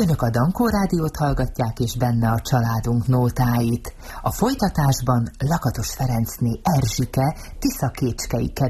Önök a Dankó Rádiót hallgatják, és benne a családunk nótáit. A folytatásban Lakatos Ferencné Erzsike tiszakécskei kerület